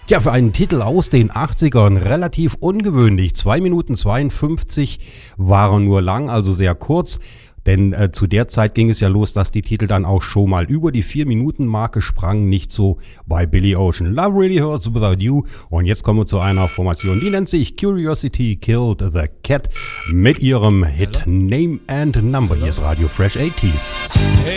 Tja, für einen Titel aus den 80ern relativ ungewöhnlich. 2 Minuten 52 waren nur lang, also sehr kurz. Denn zu der Zeit ging es ja los, dass die Titel dann auch schon mal über die 4-Minuten-Marke sprangen. Nicht so bei Billy Ocean. Love Really Hurts Without You. Und jetzt kommen wir zu einer Formation, die nennt sich Curiosity Killed the Cat mit ihrem Hit Name and Number. Hier ist Radio Fresh 80s. Hey.